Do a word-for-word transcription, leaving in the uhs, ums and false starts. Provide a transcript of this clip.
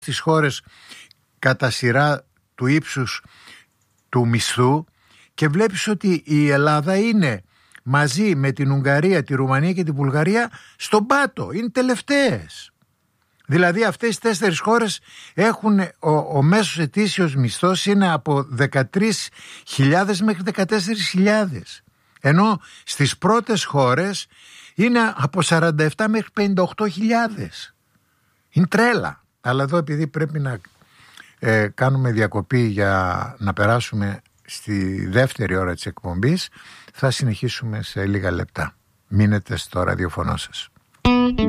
στις χώρες κατά σειρά του ύψους του μισθού και βλέπεις ότι η Ελλάδα είναι μαζί με την Ουγγαρία, τη Ρουμανία και την Βουλγαρία στον πάτο, είναι τελευταίες. Δηλαδή αυτές οι τέσσερις χώρες έχουν, ο, ο μέσος ετήσιος μισθός είναι από δεκατρείς χιλιάδες μέχρι δεκατέσσερις χιλιάδες, ενώ στις πρώτες χώρες είναι από σαράντα επτά μέχρι πενήντα οκτώ χιλιάδες. Είναι τρέλα. Αλλά εδώ επειδή πρέπει να ε, κάνουμε διακοπή για να περάσουμε στη δεύτερη ώρα της εκπομπής, θα συνεχίσουμε σε λίγα λεπτά. Μείνετε στο ραδιοφωνό σας.